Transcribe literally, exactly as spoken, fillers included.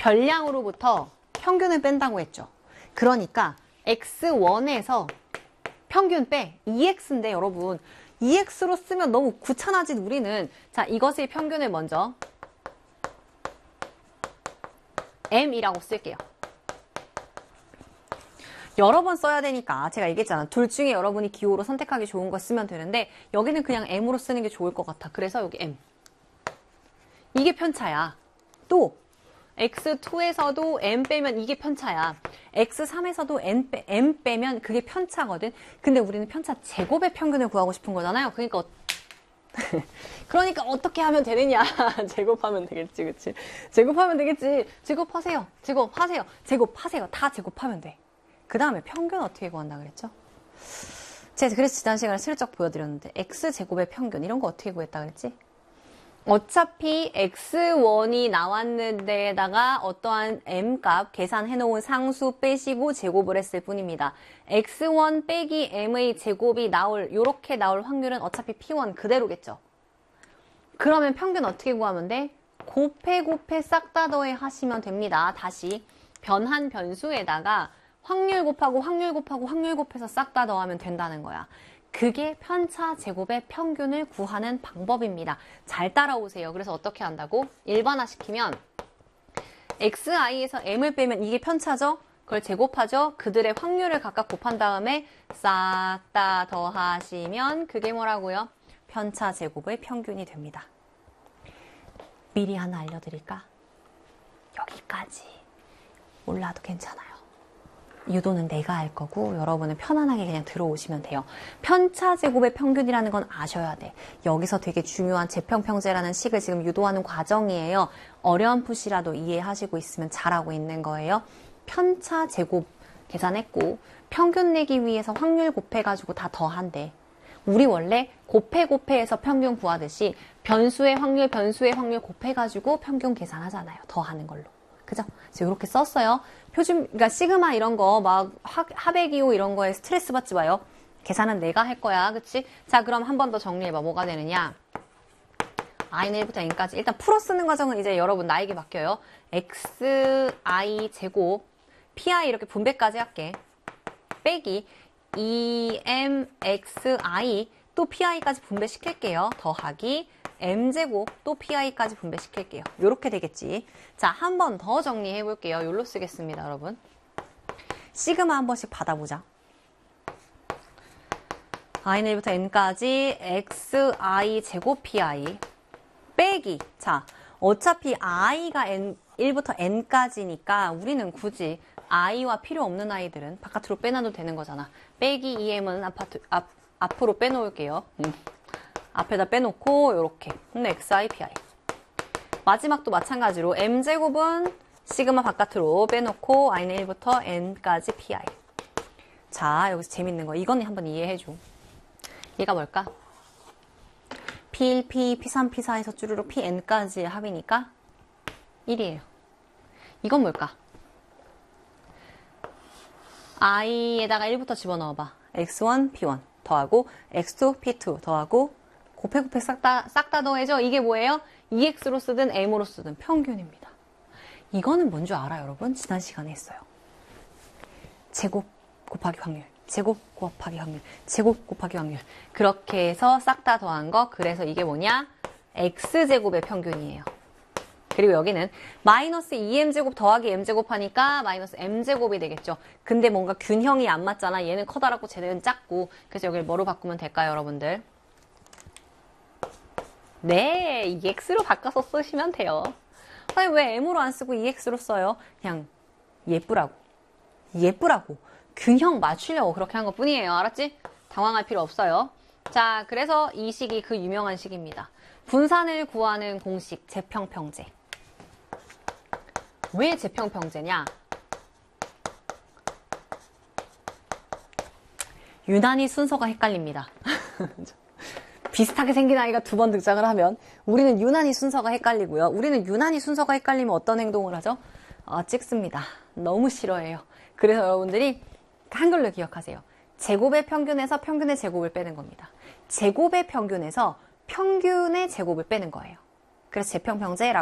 별량으로부터 평균을 뺀다고 했죠. 그러니까 엑스 원에서 평균 빼. 이 엑스인데 여러분 이 엑스로 쓰면 너무 귀찮아진 우리는 자 이것의 평균을 먼저 M이라고 쓸게요. 여러 번 써야 되니까 제가 얘기했잖아. 둘 중에 여러분이 기호로 선택하기 좋은 거 쓰면 되는데 여기는 그냥 M으로 쓰는 게 좋을 것 같아. 그래서 여기 M. 이게 편차야. 또 엑스 투에서도 M 빼면 이게 편차야. 엑스 삼에서도 N 빼, M 빼면 그게 편차거든. 근데 우리는 편차 제곱의 평균을 구하고 싶은 거잖아요. 그러니까 어... 그러니까 어떻게 하면 되느냐. 제곱하면 되겠지. 그치? 제곱하면 되겠지. 제곱하세요. 제곱하세요. 제곱하세요. 다 제곱하면 돼. 그 다음에 평균 어떻게 구한다 그랬죠? 제가 그래서 지난 시간에 슬쩍 보여드렸는데 X제곱의 평균 이런 거 어떻게 구했다 그랬지? 어차피 엑스 원이 나왔는데다가 어떠한 M값 계산해놓은 상수 빼시고 제곱을 했을 뿐입니다. 엑스 원 빼기 M의 제곱이 나올 요렇게 나올 확률은 어차피 피 원 그대로겠죠. 그러면 평균 어떻게 구하면 돼? 곱해 곱해 싹 다 더해 하시면 됩니다. 다시 변한 변수에다가 확률 곱하고 확률 곱하고 확률 곱해서 싹 다 더하면 된다는 거야. 그게 편차 제곱의 평균을 구하는 방법입니다. 잘 따라오세요. 그래서 어떻게 한다고? 일반화 시키면 엑스아이에서 M을 빼면 이게 편차죠? 그걸 제곱하죠? 그들의 확률을 각각 곱한 다음에 싹 다 더하시면 그게 뭐라고요? 편차 제곱의 평균이 됩니다. 미리 하나 알려드릴까? 여기까지 몰라도 괜찮아요. 유도는 내가 할 거고 여러분은 편안하게 그냥 들어오시면 돼요. 편차 제곱의 평균이라는 건 아셔야 돼. 여기서 되게 중요한 재평평제라는 식을 지금 유도하는 과정이에요. 어렴풋이라도 이해하시고 있으면 잘하고 있는 거예요. 편차 제곱 계산했고 평균 내기 위해서 확률 곱해가지고 다 더한대. 우리 원래 곱해 곱해해서 평균 구하듯이 변수의 확률 변수의 확률 곱해가지고 평균 계산하잖아요. 더하는 걸로. 그죠? 그래서 이렇게 썼어요. 표준, 그러니까 시그마 이런 거, 막 합의기호 이런 거에 스트레스 받지 마요. 계산은 내가 할 거야. 그치? 자, 그럼 한 번 더 정리해봐. 뭐가 되느냐? i는 일부터 n까지. 일단 풀어 쓰는 과정은 이제 여러분 나에게 맡겨요. xi 제곱, pi 이렇게 분배까지 할게. 빼기 이 엠 엑스 아이 또 pi까지 분배시킬게요. 더하기 m제곱 또 pi까지 분배시킬게요. 요렇게 되겠지. 자, 한 번 더 정리해 볼게요. 요로 쓰겠습니다, 여러분. 시그마 한 번씩 받아보자. i는 일부터 n까지 xi 제곱 pi 빼기. 자, 어차피 i가 n, 일부터 n까지니까 우리는 굳이 i와 필요 없는 아이들은 바깥으로 빼놔도 되는 거잖아. 빼기 이 엠은 아파트, 앞, 앞으로 빼놓을게요. 음. 앞에다 빼놓고 요렇게 근데 xi, pi 마지막도 마찬가지로 m제곱은 시그마 바깥으로 빼놓고 i는 일부터 n까지 pi. 자, 여기서 재밌는 거 이거는 한번 이해해줘. 얘가 뭘까? 피 일, 피 이, 피 삼, 피 사에서 쭈루룩 pn까지의 합이니까 일이에요. 이건 뭘까? i에다가 일부터 집어넣어봐. 엑스 원, 피 원 더하고 엑스 투, 피 투 더하고 곱해 곱해 싹 다 싹 다 더해져. 이게 뭐예요? 이 엑스로 쓰든 m으로 쓰든 평균입니다. 이거는 뭔 줄 알아요, 여러분? 지난 시간에 했어요. 제곱 곱하기 확률, 제곱 곱하기 확률, 제곱 곱하기 확률. 그렇게 해서 싹 다 더한 거. 그래서 이게 뭐냐? x제곱의 평균이에요. 그리고 여기는 마이너스 이 엠제곱 더하기 m제곱 하니까 마이너스 m제곱이 되겠죠. 근데 뭔가 균형이 안 맞잖아. 얘는 커다랗고 쟤는 작고. 그래서 여기를 뭐로 바꾸면 될까요, 여러분들? 네, 이 엑스로 바꿔서 쓰시면 돼요. 아니, 왜 m으로 안 쓰고 이 엑스로 써요? 그냥 예쁘라고. 예쁘라고. 균형 맞추려고 그렇게 한 것 뿐이에요. 알았지? 당황할 필요 없어요. 자, 그래서 이 식이 그 유명한 식입니다. 분산을 구하는 공식, 재평평제. 왜 재평평제냐? 유난히 순서가 헷갈립니다. 비슷하게 생긴 아이가 두 번 등장을 하면 우리는 유난히 순서가 헷갈리고요. 우리는 유난히 순서가 헷갈리면 어떤 행동을 하죠? 아, 찍습니다. 너무 싫어해요. 그래서 여러분들이 한글로 기억하세요. 제곱의 평균에서 평균의 제곱을 빼는 겁니다. 제곱의 평균에서 평균의 제곱을 빼는 거예요. 그래서 재평평제라고